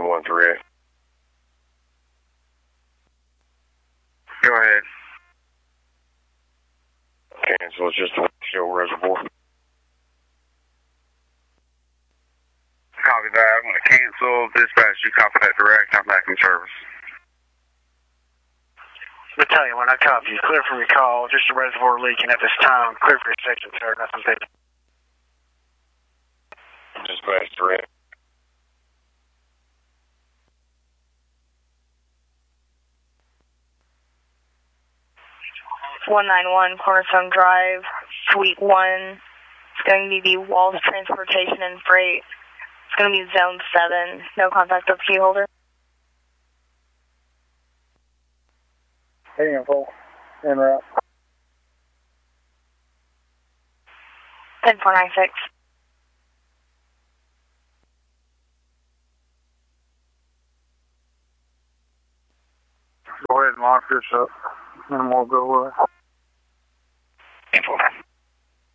913. Go ahead. Cancel, it's just the show reservoir. Copy that. I'm going to cancel. Dispatch, you copy that direct. I'm back in service. Battalion 1, I copy you. Clear from your call. Just a reservoir leaking at this time. Clear for your section, sir. Nothing big. Dispatch direct. (191) Cornerstone Drive, Suite 1. It's going to be the Walls Transportation and Freight. It's going to be Zone 7. No contact with key holder. Hey, info. En route. 10496. Go ahead and lock this up, and we'll go